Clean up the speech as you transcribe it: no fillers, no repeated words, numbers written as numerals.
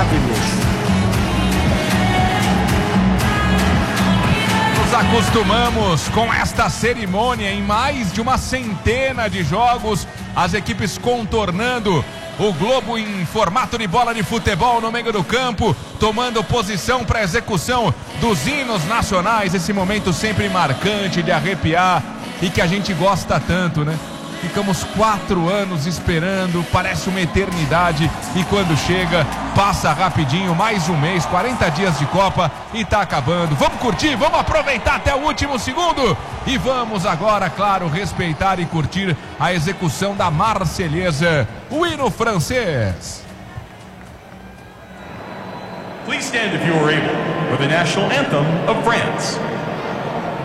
maravilhoso. Nos acostumamos com esta cerimônia em mais de uma centena de jogos, as equipes contornando o globo em formato de bola de futebol no meio do campo, tomando posição para execução dos hinos nacionais, esse momento sempre marcante de arrepiar e que a gente gosta tanto, né? Ficamos 4 anos esperando, parece uma eternidade, e quando chega, passa rapidinho, mais um mês, 40 dias de Copa e tá acabando. Vamos curtir, vamos aproveitar até o último segundo e vamos agora, claro, respeitar e curtir a execução da Marselhesa, o hino francês. Please stand if you are able for the national anthem of France.